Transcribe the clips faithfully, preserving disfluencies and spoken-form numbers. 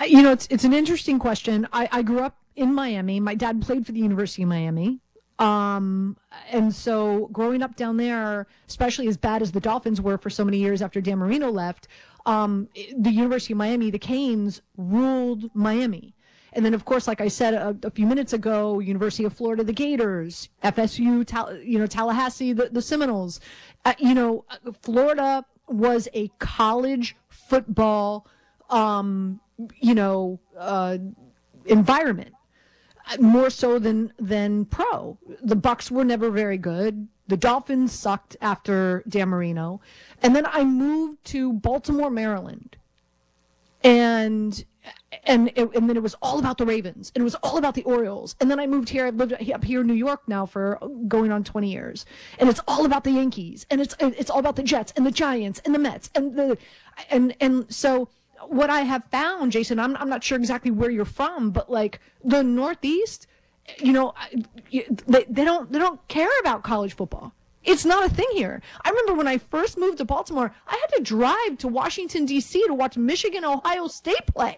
You know, it's it's an interesting question. I, I grew up in Miami. My dad played for the University of Miami. Um, and so growing up down there, especially as bad as the Dolphins were for so many years after Dan Marino left, um, the University of Miami, the Canes, ruled Miami. And then, of course, like I said a, a few minutes ago, University of Florida, the Gators, F S U, Tal- you know, Tallahassee, the, the Seminoles. Uh, you know, Florida was a college football, um, you know, uh, environment, more so than than pro. The Bucks were never very good. The Dolphins sucked after Dan Marino. And then I moved to Baltimore, Maryland. And and it, and then it was all about the Ravens, and it was all about the Orioles. And then I moved here. I've lived up here in New York now for going on twenty years, and it's all about the Yankees, and it's it's all about the Jets and the Giants and the Mets and the and and so what I have found, Jason, I'm I'm not sure exactly where you're from, but like the Northeast, you know, they they don't they don't care about college football. It's not a thing here. I remember when I first moved to Baltimore, I had to drive to Washington, D C to watch Michigan, Ohio State play.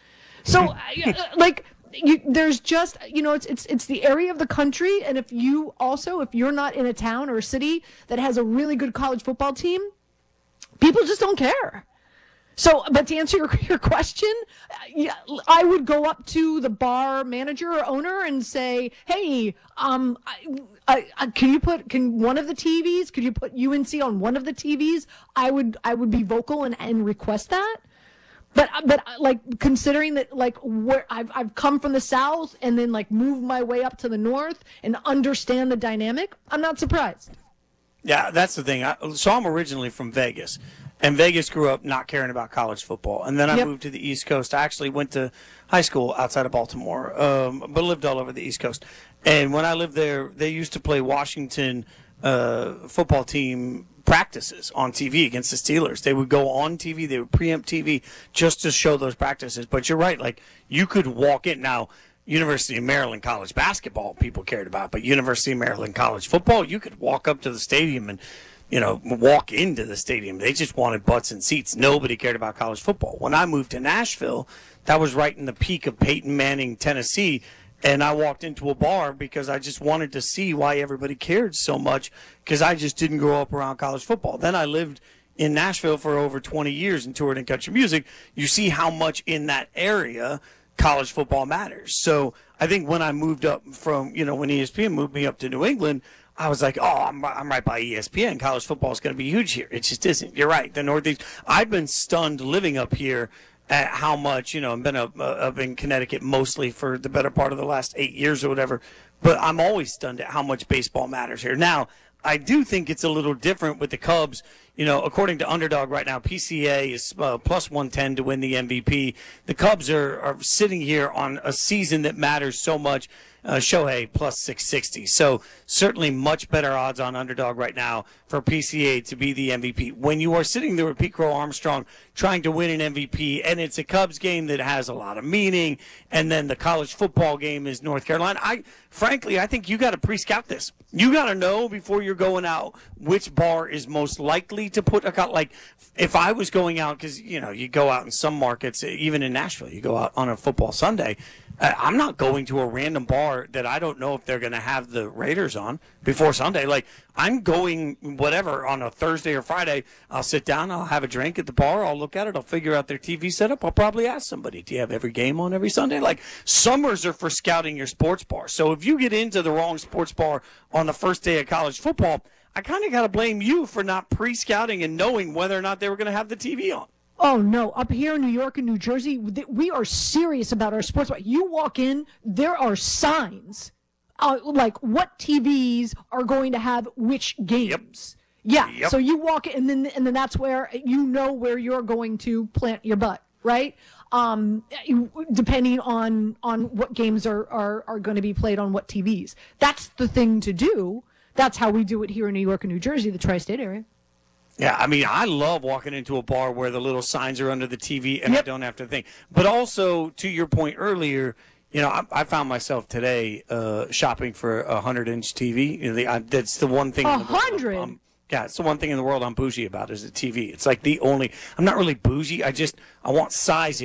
So, like, you, there's just, you know, it's it's it's the area of the country. And if you also, if you're not in a town or a city that has a really good college football team, people just don't care. So, but to answer your, your question, yeah, I would go up to the bar manager or owner and say, "Hey, um, I, I, I, can you put can one of the T Vs? Could you put U N C on one of the T Vs?" I would I would be vocal and, and request that. But but like considering that like where I've I've come from the South and then like moved my way up to the North and understand the dynamic, I'm not surprised. Yeah, that's the thing. I, so I'm originally from Vegas. And Vegas grew up not caring about college football. And then I Yep. moved to the East Coast. I actually went to high school outside of Baltimore, um, but lived all over the East Coast. And when I lived there, they used to play Washington uh, football team practices on T V against the Steelers. They would go on T V. They would preempt T V just to show those practices. But you're right. Like, you could walk in. Now, University of Maryland college basketball people cared about, but University of Maryland college football, you could walk up to the stadium and – you know, walk into the stadium. They just wanted butts and seats. Nobody cared about college football. When I moved to Nashville, that was right in the peak of Peyton Manning, Tennessee, and I walked into a bar because I just wanted to see why everybody cared so much because I just didn't grow up around college football. Then I lived in Nashville for over twenty years and toured in country music. You see how much in that area college football matters. So I think when I moved up from, you know, when E S P N moved me up to New England, I was like, oh, I'm, I'm right by E S P N. College football is going to be huge here. It just isn't. You're right. The Northeast. I've been stunned living up here at how much, you know, I've been up, uh, up in Connecticut mostly for the better part of the last eight years or whatever. But I'm always stunned at how much baseball matters here. Now, I do think it's a little different with the Cubs. You know, according to Underdog right now, P C A is uh, plus one ten to win the M V P. The Cubs are, are sitting here on a season that matters so much. Uh, Shohei plus six sixty. So certainly much better odds on Underdog right now for P C A to be the M V P. When you are sitting there with Pete Crow Armstrong trying to win an M V P, and it's a Cubs game that has a lot of meaning, and then the college football game is North Carolina, I frankly, I think you got to pre-scout this. You got to know before you're going out which bar is most likely to put a cut. Like, if I was going out, because, you know, you go out in some markets, even in Nashville, you go out on a football Sunday, Uh, I'm not going to a random bar that I don't know if they're going to have the Raiders on before Sunday. Like, I'm going whatever on a Thursday or Friday. I'll sit down. I'll have a drink at the bar. I'll look at it. I'll figure out their T V setup. I'll probably ask somebody, do you have every game on every Sunday? Like, summers are for scouting your sports bar. So if you get into the wrong sports bar on the first day of college football, I kind of got to blame you for not pre-scouting and knowing whether or not they were going to have the T V on. Oh, no. Up here in New York and New Jersey, we are serious about our sports. You walk in, there are signs, uh, like what T Vs are going to have which games. Yep. Yeah. Yep. So you walk in, and then and then that's where you know where you're going to plant your butt, right? Um, depending on on what games are, are, are going to be played on what T Vs. That's the thing to do. That's how we do it here in New York and New Jersey, the tri-state area. Yeah, I mean, I love walking into a bar where the little signs are under the T V and yep. I don't have to think. But also, to your point earlier, you know, I, I found myself today uh, shopping for a hundred-inch T V. You know, the, I, that's the one thing. A hundred. Um, yeah, it's the one thing in the world I'm bougie about is a T V. It's like the only. I'm not really bougie. I just I want size